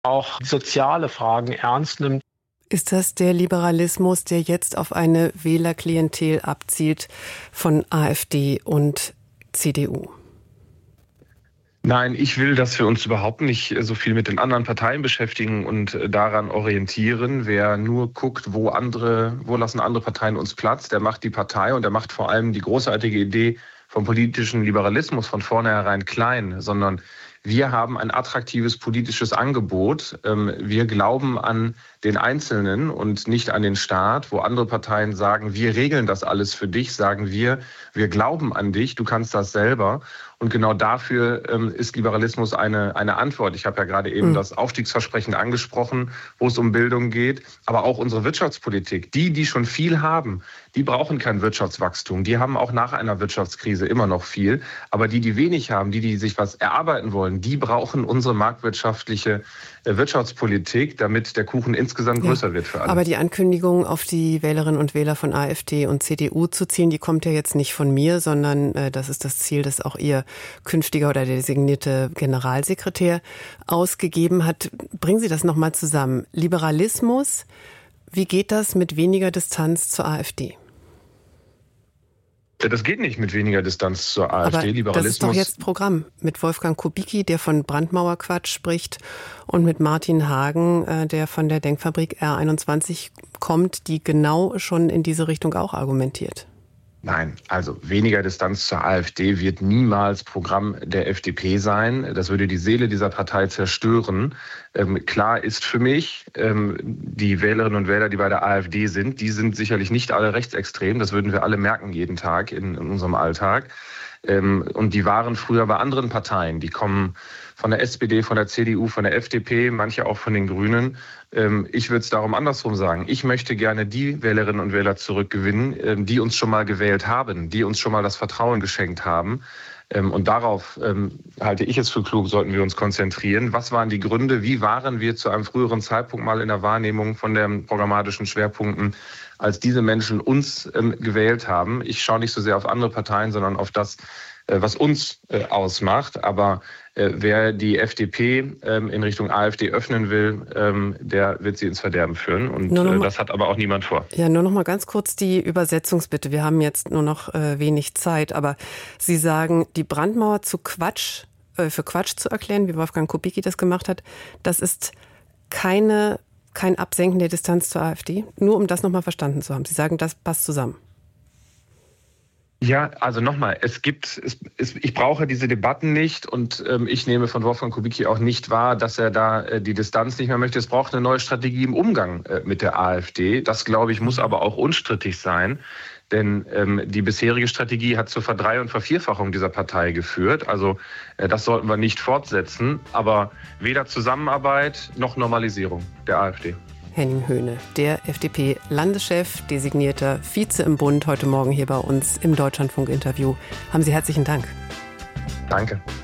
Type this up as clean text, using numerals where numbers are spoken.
auch soziale Fragen ernst nimmt. Ist das der Liberalismus, der jetzt auf eine Wählerklientel abzielt von AfD und CDU? Nein, ich will, dass wir uns überhaupt nicht so viel mit den anderen Parteien beschäftigen und daran orientieren. Wer nur guckt, wo lassen andere Parteien uns Platz, der macht die Partei und der macht vor allem die großartige Idee vom politischen Liberalismus von vornherein klein, sondern wir haben ein attraktives politisches Angebot. Wir glauben an den Einzelnen und nicht an den Staat, wo andere Parteien sagen, wir regeln das alles für dich, sagen wir glauben an dich, du kannst das selber. Und genau dafür ist Liberalismus eine Antwort. Ich habe ja gerade eben das Aufstiegsversprechen angesprochen, wo es um Bildung geht, aber auch unsere Wirtschaftspolitik. Die schon viel haben, die brauchen kein Wirtschaftswachstum. Die haben auch nach einer Wirtschaftskrise immer noch viel. Aber die wenig haben, die sich was erarbeiten wollen, die brauchen unsere marktwirtschaftliche Wirtschaftspolitik, damit der Kuchen insgesamt größer wird für alle. Aber die Ankündigung, auf die Wählerinnen und Wähler von AfD und CDU zu zielen, die kommt ja jetzt nicht von mir, sondern das ist das Ziel, das auch Ihr künftiger oder designierte Generalsekretär ausgegeben hat. Bringen Sie das nochmal zusammen. Liberalismus, wie geht das mit weniger Distanz zur AfD? Das geht nicht mit weniger Distanz zur AfD. Aber Liberalismus. Das ist doch jetzt Programm mit Wolfgang Kubicki, der von Brandmauerquatsch spricht, und mit Martin Hagen, der von der Denkfabrik R21 kommt, die genau schon in diese Richtung auch argumentiert. Nein, also weniger Distanz zur AfD wird niemals Programm der FDP sein. Das würde die Seele dieser Partei zerstören. Klar ist für mich, die Wählerinnen und Wähler, die bei der AfD sind, die sind sicherlich nicht alle rechtsextrem. Das würden wir alle merken jeden Tag in unserem Alltag. Und die waren früher bei anderen Parteien. Die kommen von der SPD, von der CDU, von der FDP, manche auch von den Grünen. Ich würde es darum andersrum sagen. Ich möchte gerne die Wählerinnen und Wähler zurückgewinnen, die uns schon mal gewählt haben, die uns schon mal das Vertrauen geschenkt haben. Und darauf halte ich es für klug, sollten wir uns konzentrieren. Was waren die Gründe? Wie waren wir zu einem früheren Zeitpunkt mal in der Wahrnehmung von den programmatischen Schwerpunkten, als diese Menschen uns gewählt haben? Ich schaue nicht so sehr auf andere Parteien, sondern auf das, was uns ausmacht. Aber wer die FDP in Richtung AfD öffnen will, der wird sie ins Verderben führen. Und das hat aber auch niemand vor. Ja, nur noch mal ganz kurz die Übersetzungsbitte. Wir haben jetzt nur noch wenig Zeit. Aber Sie sagen, die Brandmauer für Quatsch zu erklären, wie Wolfgang Kubicki das gemacht hat, das ist kein Absenken der Distanz zur AfD. Nur um das noch mal verstanden zu haben. Sie sagen, das passt zusammen. Ja, also nochmal, ich brauche diese Debatten nicht und ich nehme von Wolfgang Kubicki auch nicht wahr, dass er da die Distanz nicht mehr möchte. Es braucht eine neue Strategie im Umgang mit der AfD. Das, glaube ich, muss aber auch unstrittig sein, denn die bisherige Strategie hat zur Verdrei- und Vervierfachung dieser Partei geführt. Also das sollten wir nicht fortsetzen, aber weder Zusammenarbeit noch Normalisierung der AfD. Henning Höhne, der FDP-Landeschef, designierter Vize im Bund, heute Morgen hier bei uns im Deutschlandfunk-Interview. Haben Sie herzlichen Dank. Danke.